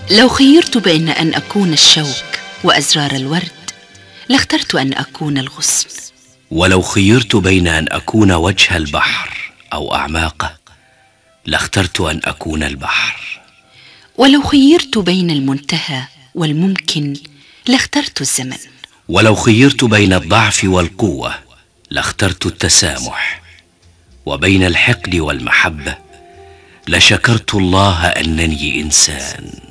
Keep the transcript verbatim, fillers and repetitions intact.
لو خيرت بين أن أكون الشوك وأزرار الورد لاخترت أن أكون الغصن. ولو خيرت بين أن أكون وجه البحر أو أعماقه لاخترت أن أكون البحر. ولو خيرت بين المنتهى والممكن لاخترت الزمن. ولو خيرت بين الضعف والقوة لاخترت التسامح. وبين الحقد والمحبة لشكرت الله أنني إنسان.